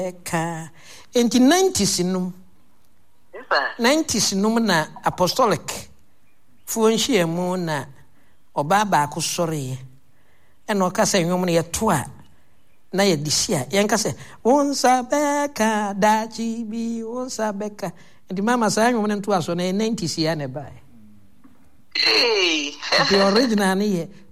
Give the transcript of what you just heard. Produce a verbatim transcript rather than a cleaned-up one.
ka enti nineties num nineties num na apostolic fuonhia mu na oba ba ko sore e no ka se nwom na ye to a na ye disia yen ka se wonsa beka dachi bi wonsa beka enti mama sa nwom na to aso na nineties ya ne ba eh the original ne ye